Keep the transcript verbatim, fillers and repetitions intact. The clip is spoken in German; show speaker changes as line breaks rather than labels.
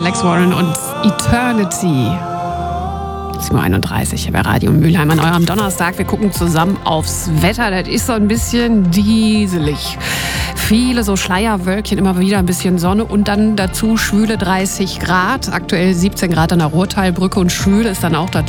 Lex Warren und Eternity. sieben Uhr einunddreißig bei Radio Mülheim an eurem Donnerstag. Wir gucken zusammen aufs Wetter. Das ist so ein bisschen dieselig. Viele so Schleierwölkchen, immer wieder ein bisschen Sonne und dann dazu schwüle dreißig Grad. Aktuell siebzehn Grad an der Ruhrtalbrücke und schwül ist dann auch das